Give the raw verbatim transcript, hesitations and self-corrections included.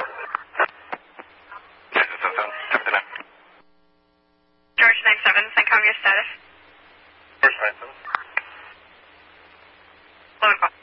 George nine seven, Saint Congo status. George nine seven. eleven o'clock.